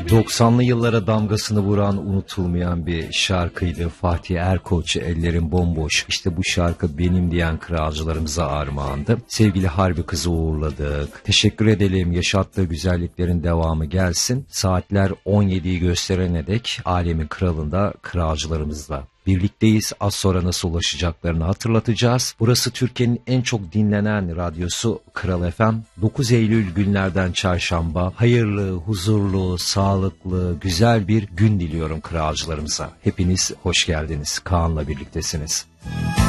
90'lı yıllara damgasını vuran, unutulmayan bir şarkıydı. Fatih Erkoç, Ellerim Bomboş. İşte bu şarkı benim diyen kralcılarımıza armağandı. Sevgili Harbi Kız'ı uğurladık. Teşekkür edelim. Yaşattığı güzelliklerin devamı gelsin. Saatler 17'yi gösterene dek alemin kralında kralcılarımızla birlikteyiz. Az sonra nasıl ulaşacaklarını hatırlatacağız. Burası Türkiye'nin en çok dinlenen radyosu Kral FM. 9 Eylül günlerden çarşamba. Hayırlı, huzurlu, sağlıklı, güzel bir gün diliyorum kralcılarımıza. Hepiniz hoş geldiniz. Kaan'la birliktesiniz.